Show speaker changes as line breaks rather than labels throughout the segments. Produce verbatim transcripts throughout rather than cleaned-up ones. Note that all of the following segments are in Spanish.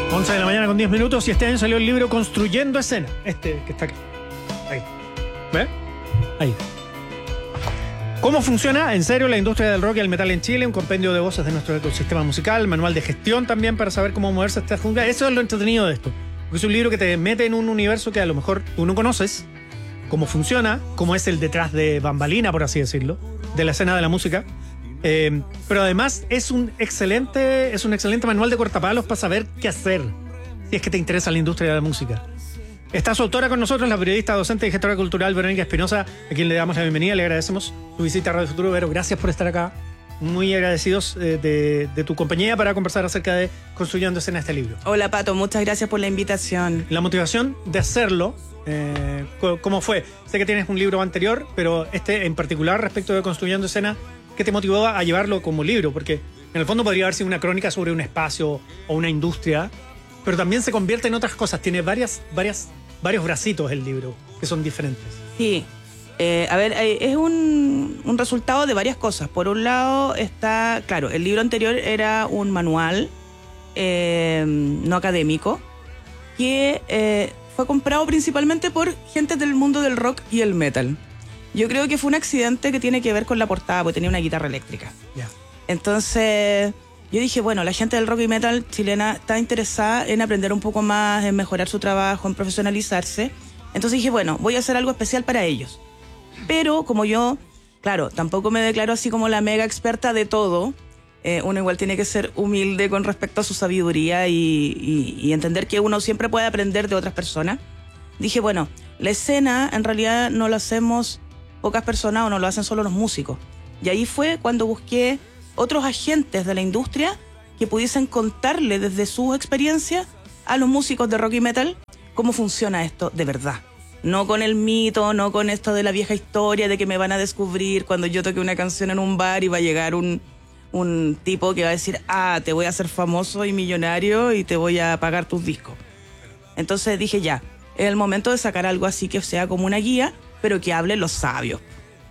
once de la mañana con diez minutos y este año salió el libro Construyendo Escena. Este que está aquí. Ahí. ¿Ve? Ahí. ¿Cómo funciona en serio la industria del rock y el metal en Chile? Un compendio de voces de nuestro ecosistema musical, manual de gestión también para saber cómo moverse esta jungla. Eso es lo entretenido de esto. Porque es un libro que te mete en un universo que a lo mejor tú no conoces, cómo funciona, cómo es el detrás de bambalina, por así decirlo, de la escena de la música. Eh, pero además es un excelente, es un excelente manual de cortapalos para saber qué hacer si es que te interesa la industria de la música. Está su autora con nosotros, la periodista, docente y gestora cultural Verónica Espinosa, a quien le damos la bienvenida, le agradecemos su visita a Radio Futuro. Vero, gracias por estar acá. Muy agradecidos eh, de, de tu compañía para conversar acerca de Construyendo Escena, este libro.
Hola, Pato, muchas gracias por la invitación.
La motivación de hacerlo, eh, ¿cómo fue? Sé que tienes un libro anterior, pero este en particular respecto de Construyendo Escena, ¿qué te motivó a llevarlo como libro? Porque en el fondo podría haber sido una crónica sobre un espacio o una industria, pero también se convierte en otras cosas. Tiene varias, varias, varios bracitos el libro que son diferentes.
Sí. Eh, a ver, eh, es un, un resultado de varias cosas. Por un lado está, claro, el libro anterior era un manual eh, no académico que eh, fue comprado principalmente por gente del mundo del rock y el metal. Yo creo que fue un accidente que tiene que ver con la portada, porque tenía una guitarra eléctrica.
Yeah.
Entonces, yo dije, bueno, la gente del rock y metal chilena está interesada en aprender un poco más, en mejorar su trabajo, en profesionalizarse. Entonces dije, bueno, voy a hacer algo especial para ellos. Pero como yo, claro, tampoco me declaro así como la mega experta de todo, eh, uno igual tiene que ser humilde con respecto a su sabiduría y, y, y entender que uno siempre puede aprender de otras personas. Dije, bueno, la escena en realidad no lo hacemos pocas personas o no lo hacen solo los músicos. Y ahí fue cuando busqué otros agentes de la industria que pudiesen contarle desde sus experiencias a los músicos de rock y metal cómo funciona esto de verdad. No con el mito, no con esto de la vieja historia de que me van a descubrir cuando yo toque una canción en un bar y va a llegar un, un tipo que va a decir, ah, te voy a hacer famoso y millonario y te voy a pagar tus discos. Entonces dije, ya, es el momento de sacar algo así que sea como una guía, pero que hable los sabios.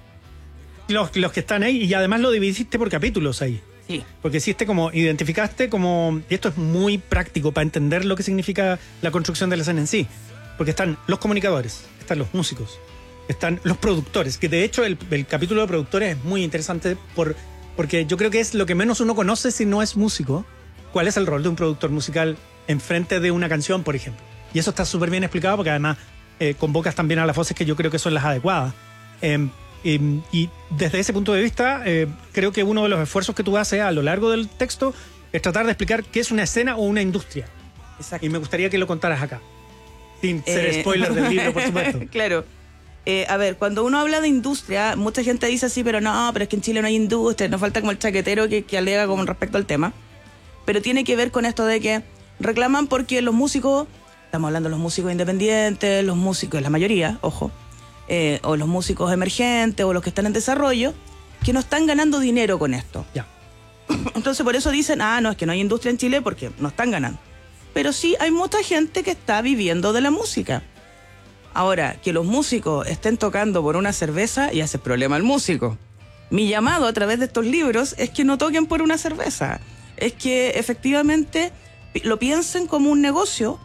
Los, los que están ahí, y además lo dividiste por capítulos ahí.
Sí.
Porque hiciste como, identificaste como, y esto es muy práctico para entender lo que significa la construcción de la escena en sí. Porque están los comunicadores, están los músicos, están los productores, que de hecho el, el capítulo de productores es muy interesante por, porque yo creo que es lo que menos uno conoce si no es músico. ¿Cuál es el rol de un productor musical enfrente de una canción, por ejemplo? Y eso está súper bien explicado porque además eh, convocas también a las voces que yo creo que son las adecuadas. Eh, y, y desde ese punto de vista, eh, creo que uno de los esfuerzos que tú haces a lo largo del texto es tratar de explicar qué es una escena o una industria.
Exacto.
Y me gustaría que lo contaras acá. Sin ser
Eh,
spoiler del libro, por supuesto.
Claro. Eh, a ver, cuando uno habla de industria, mucha gente dice así, pero no, pero es que en Chile no hay industria, nos falta como el chaquetero que, que alega con respecto al tema. Pero tiene que ver con esto de que reclaman porque los músicos, estamos hablando de los músicos independientes, los músicos, la mayoría, ojo, eh, o los músicos emergentes, o los que están en desarrollo, que no están ganando dinero con esto.
Ya.
Entonces por eso dicen, ah, no, es que no hay industria en Chile porque no están ganando. Pero sí hay mucha gente que está viviendo de la música. Ahora, que los músicos estén tocando por una cerveza ya hace problema al músico. Mi llamado a través de estos libros es que no toquen por una cerveza. Es que efectivamente lo piensen como un negocio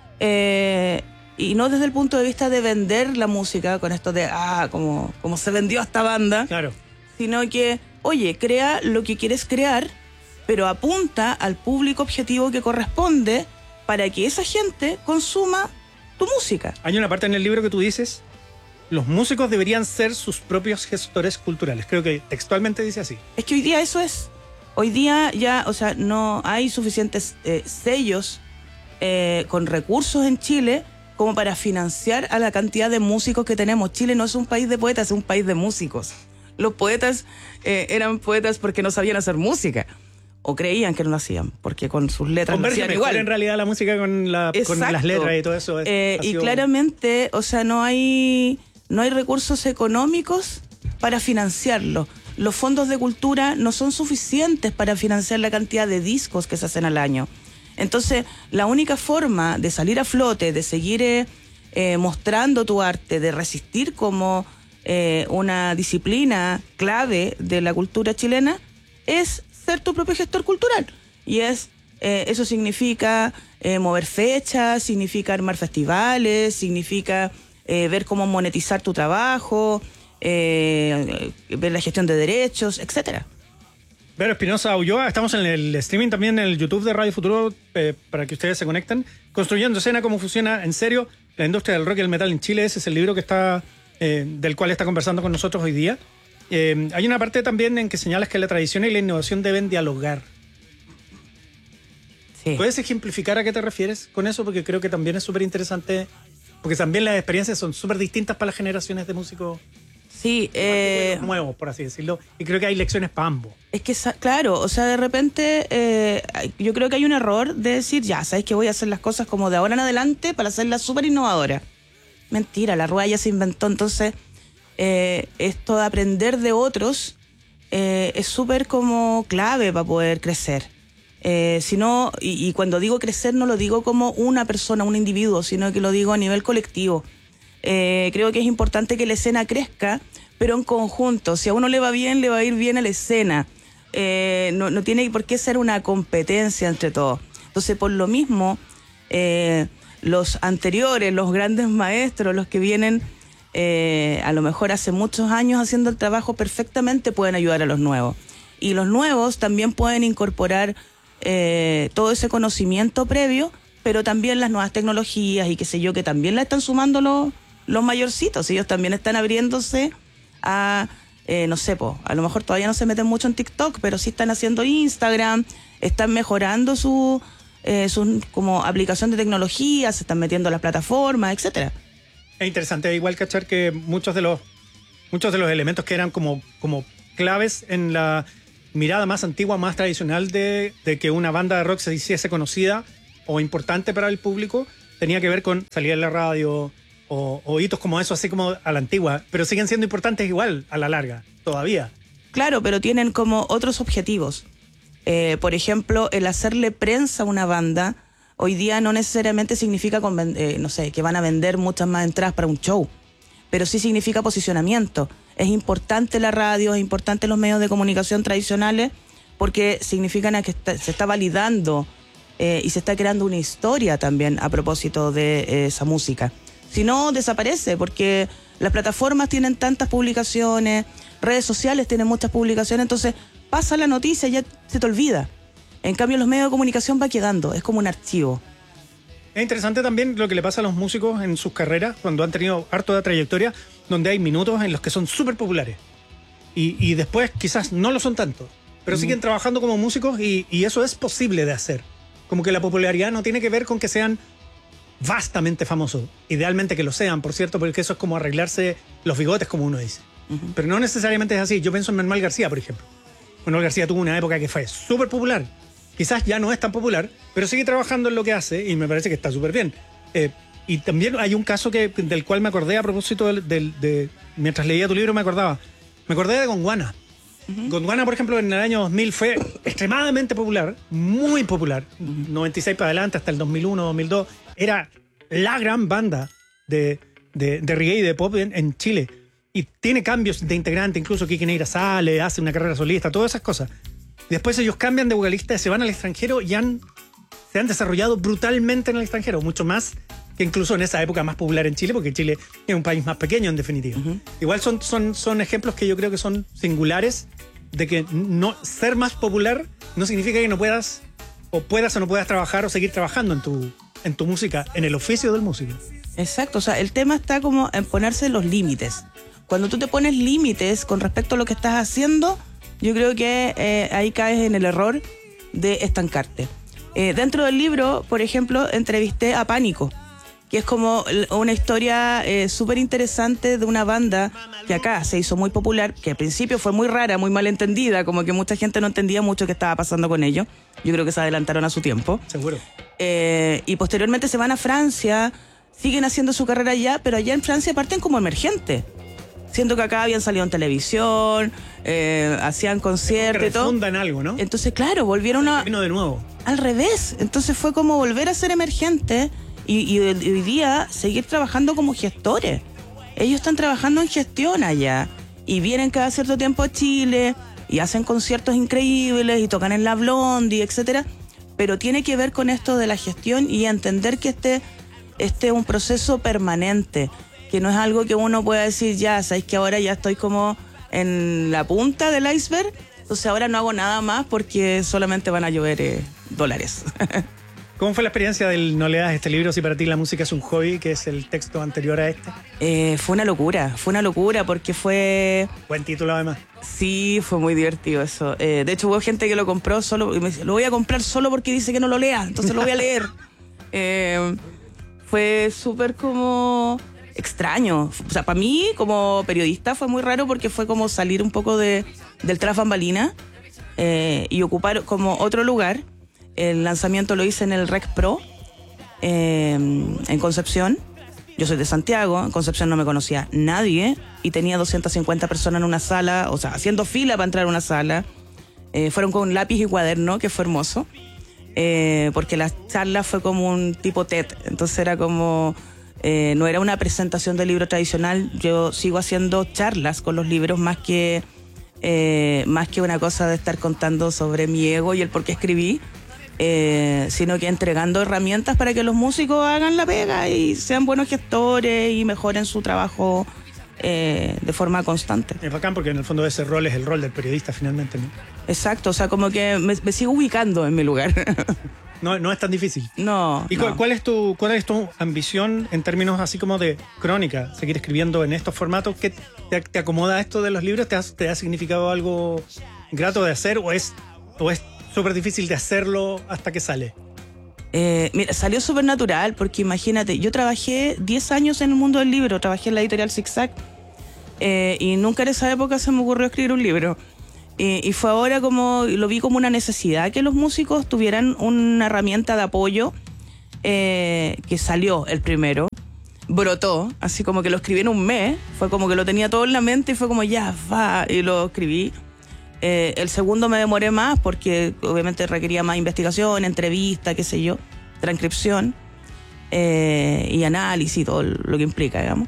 eh, y no desde el punto de vista de vender la música con esto de, ah, como, como se vendió esta banda.
Claro.
Sino que, oye, crea lo que quieres crear, pero apunta al público objetivo que corresponde para que esa gente consuma tu música.
Hay una parte en el libro que tú dices, los músicos deberían ser sus propios gestores culturales. Creo que textualmente dice así.
Es que hoy día eso es. Hoy día ya, o sea, no hay suficientes eh, sellos eh, con recursos en Chile como para financiar a la cantidad de músicos que tenemos. Chile no es un país de poetas, es un país de músicos. Los poetas eh, eran poetas porque no sabían hacer música. O creían que no lo hacían, porque con sus letras
Converge
no hacían
mejor
igual.
en realidad la música con, la, con las letras y todo eso. Es,
eh, y
sido...
claramente, o sea, no hay, no hay recursos económicos para financiarlo. Los fondos de cultura no son suficientes para financiar la cantidad de discos que se hacen al año. Entonces, la única forma de salir a flote, de seguir eh, eh, mostrando tu arte, de resistir como eh, una disciplina clave de la cultura chilena, es ser tu propio gestor cultural. Y es Eh, eso significa eh, mover fechas, significa armar festivales, significa eh, ver cómo monetizar tu trabajo, eh, ver la gestión de derechos, etcétera.
Vero Espinosa Ulloa, estamos en el streaming también en el YouTube de Radio Futuro eh, para que ustedes se conecten. Construyendo escena, cómo funciona en serio la industria del rock y el metal en Chile. Ese es el libro que está eh, del cual está conversando con nosotros hoy día. Eh, hay una parte también en que señalas que la tradición y la innovación deben dialogar.
Sí.
¿Puedes ejemplificar a qué te refieres con eso? Porque creo que también es súper interesante, porque también las experiencias son súper distintas para las generaciones de músicos.
Sí, eh,
nuevos, por así decirlo, y creo que hay lecciones para ambos.
Es que, claro, o sea, de repente eh, yo creo que hay un error de decir, ya, ¿sabes que voy a hacer las cosas como de ahora en adelante para hacerlas súper innovadoras? Mentira, la rueda ya se inventó, entonces eh, esto de aprender de otros eh, es súper como clave para poder crecer. Eh, sino, y, y cuando digo crecer no lo digo como una persona, un individuo, sino que lo digo a nivel colectivo. Eh, creo que es importante que la escena crezca, pero en conjunto. Si a uno le va bien, le va a ir bien a la escena. Eh, no, no tiene por qué ser una competencia entre todos. Entonces, por lo mismo, eh, los anteriores, los grandes maestros, los que vienen eh, a lo mejor hace muchos años haciendo el trabajo perfectamente, pueden ayudar a los nuevos. Y los nuevos también pueden incorporar eh, todo ese conocimiento previo, pero también las nuevas tecnologías y qué sé yo, que también la están sumando los los mayorcitos. Ellos también están abriéndose a, eh, no sé, po, a lo mejor todavía no se meten mucho en TikTok, pero sí están haciendo Instagram, están mejorando su, eh, su como aplicación de tecnología, se están metiendo a las plataformas, etcétera.
Es interesante, igual cachar que muchos de los muchos de los elementos que eran como, como claves en la mirada más antigua, más tradicional de, de que una banda de rock se hiciese conocida o importante para el público, tenía que ver con salir en la radio, O, o hitos como eso, así como a la antigua, pero siguen siendo importantes igual a la larga, todavía.
Claro, pero tienen como otros objetivos. Eh, por ejemplo, el hacerle prensa a una banda, hoy día no necesariamente significa, con, eh, no sé, que van a vender muchas más entradas para un show, pero sí significa posicionamiento. Es importante la radio, es importante los medios de comunicación tradicionales, porque significan que está, se está validando eh, y se está creando una historia también a propósito de eh, esa música. Si no, desaparece, porque las plataformas tienen tantas publicaciones, redes sociales tienen muchas publicaciones, entonces pasa la noticia y ya se te olvida. En cambio, los medios de comunicación va quedando, es como un archivo.
Es interesante también lo que le pasa a los músicos en sus carreras, cuando han tenido harto de trayectoria, donde hay minutos en los que son súper populares. Y, y después quizás no lo son tanto, pero mm. siguen trabajando como músicos y, y eso es posible de hacer. Como que la popularidad no tiene que ver con que sean vastamente famosos, idealmente que lo sean, por cierto, porque eso es como arreglarse los bigotes, como uno dice. Uh-huh. Pero no necesariamente es así. Yo pienso en Manuel García, por ejemplo. Manuel García tuvo una época que fue súper popular. Quizás ya no es tan popular, pero sigue trabajando en lo que hace y me parece que está súper bien. Eh, y también hay un caso que, del cual me acordé a propósito de, de, de... Mientras leía tu libro me acordaba. Me acordé de Gondwana. Uh-huh. Gondwana, por ejemplo, en el año dos mil fue extremadamente popular, muy popular. Uh-huh. noventa y seis para adelante, hasta el dos mil uno, dos mil dos. Era la gran banda de, de, de reggae y de pop en, en Chile. Y tiene cambios de integrante, incluso Kike Neira sale, hace una carrera solista, todas esas cosas. Después ellos cambian de vocalista, se van al extranjero y han, se han desarrollado brutalmente en el extranjero, mucho más que incluso en esa época más popular en Chile, porque Chile es un país más pequeño en definitiva. Uh-huh. Igual son, son, son ejemplos que yo creo que son singulares de que no, ser más popular no significa que no puedas o puedas o no puedas trabajar o seguir trabajando en tu, en tu música, en el oficio del músico.
Exacto, o sea, el tema está como en ponerse los límites. Cuando tú te pones límites con respecto a lo que estás haciendo, yo creo que eh, ahí caes en el error de estancarte. Eh, dentro del libro, por ejemplo, entrevisté a Pánico, que es como una historia eh, súper interesante de una banda que acá se hizo muy popular, que al principio fue muy rara, muy malentendida, como que mucha gente no entendía mucho qué estaba pasando con ellos. Yo creo que se adelantaron a su tiempo.
Seguro.
Eh, y posteriormente se van a Francia, siguen haciendo su carrera allá, pero allá en Francia parten como emergentes. Siento que acá habían salido en televisión, eh, hacían conciertos y todo.
Fundan algo, ¿no?
Entonces, claro, volvieron a...
Vino de nuevo.
Al revés. Entonces fue como volver a ser emergente y, y hoy día seguir trabajando como gestores. Ellos están trabajando en gestión allá y vienen cada cierto tiempo a Chile y hacen conciertos increíbles y tocan en la Blondie, etcétera. pero tiene que ver con esto de la gestión y entender que este, este es un proceso permanente, que no es algo que uno pueda decir, ya, sabéis que ahora ya estoy como en la punta del iceberg, entonces ahora no hago nada más porque solamente van a llover eh, dólares.
¿Cómo fue la experiencia del No leas este libro si para ti la música es un hobby, que es el texto anterior a este?
Eh, fue una locura, fue una locura porque fue...
Buen título además.
Sí, fue muy divertido eso. Eh, de hecho hubo gente que lo compró solo y me dice, lo voy a comprar solo porque dice que no lo lea, entonces lo voy a leer. eh, fue súper como extraño. O sea, para mí como periodista fue muy raro porque fue como salir un poco de, del tras bambalina eh, y ocupar como otro lugar. El lanzamiento lo hice en el Rec Pro, eh, en Concepción. Yo soy de Santiago, en Concepción no me conocía nadie y tenía doscientas cincuenta personas en una sala, o sea, haciendo fila para entrar a una sala. Eh, fueron con lápiz y cuaderno, que fue hermoso, eh, porque la charla fue como un tipo TED, entonces era como, eh, no era una presentación de libro tradicional, yo sigo haciendo charlas con los libros más que, eh, más que una cosa de estar contando sobre mi ego y el por qué escribí. Eh, sino que entregando herramientas para que los músicos hagan la pega y sean buenos gestores y mejoren su trabajo eh, de forma constante.
Es bacán porque en el fondo ese rol es el rol del periodista finalmente, ¿no?
Exacto, o sea, como que me, me sigo ubicando en mi lugar.
No, no es tan difícil.
No.
¿Y
no.
Cuál, cuál es tu, cuál es tu ambición en términos así como de crónica? ¿Seguir escribiendo en estos formatos? ¿Qué te, te acomoda esto de los libros? ¿Te ha, te ha significado algo grato de hacer o es, o es súper difícil de hacerlo hasta que sale?
Eh, mira, salió súper natural porque imagínate, yo trabajé diez años en el mundo del libro, trabajé en la editorial Zigzag eh, y nunca en esa época se me ocurrió escribir un libro. Eh, y fue ahora como, lo vi como una necesidad que los músicos tuvieran una herramienta de apoyo eh, que salió el primero, brotó, así como que lo escribí en un mes, fue como que lo tenía todo en la mente y fue como ya, va, y lo escribí. Eh, el segundo me demoré más porque obviamente requería más investigación, entrevista, qué sé yo, transcripción eh, y análisis, todo lo que implica, digamos.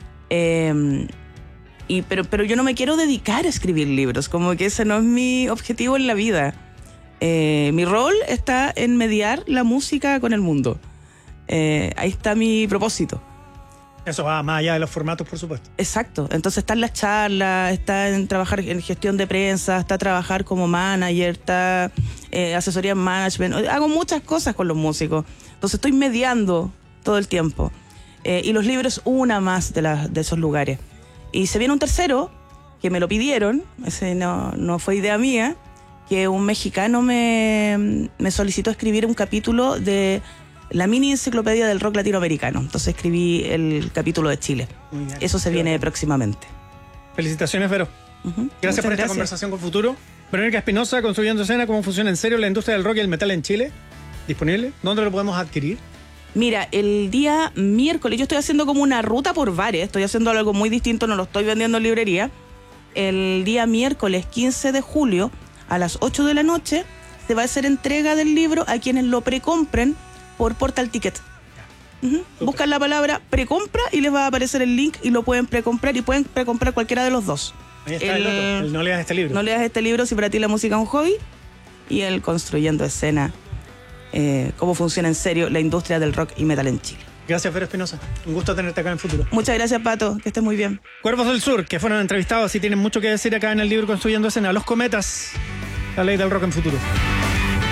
Eh, y, pero, pero yo no me quiero dedicar a escribir libros, como que ese no es mi objetivo en la vida. Eh, mi rol está en mediar la música con el mundo. Eh, ahí está mi propósito.
Eso va más allá de los formatos, por supuesto.
Exacto. Entonces está en las charlas, está en trabajar en gestión de prensa, está trabajar como manager, está eh, asesoría en management. Hago muchas cosas con los músicos. Entonces estoy mediando todo el tiempo. Eh, y los libros, una más de, la, de esos lugares. Y se viene un tercero, que me lo pidieron, ese no, no fue idea mía, que un mexicano me, me solicitó escribir un capítulo de la mini enciclopedia del rock latinoamericano. Entonces escribí el capítulo de Chile. Eso se viene próximamente.
Felicitaciones, Vero.
Uh-huh.
Gracias
Muchas
por esta
gracias.
conversación con Futuro. Verónica Espinosa, Construyendo Escena, cómo funciona en serio la industria del rock y el metal en Chile. Disponible. ¿Dónde lo podemos adquirir?
Mira, el día miércoles, yo estoy haciendo como una ruta por bares, estoy haciendo algo muy distinto, no lo estoy vendiendo en librería. El día miércoles quince de julio a las ocho de la noche se va a hacer entrega del libro a quienes lo precompren por Portal Ticket. Uh-huh. Buscan la palabra precompra y les va a aparecer el link y lo pueden precomprar y pueden precomprar cualquiera de los dos.
Ahí está el, el otro, el No leas este libro.
No leas este libro si para ti la música es un hobby, y el Construyendo Escena, eh, cómo funciona en serio la industria del rock y metal en Chile.
Gracias, Vero Espinosa. Un gusto tenerte acá en Futuro.
Muchas gracias, Pato. Que estés muy bien.
Cuervos del Sur, que fueron entrevistados y tienen mucho que decir acá en el libro Construyendo Escena. Los Cometas, la ley del rock en Futuro.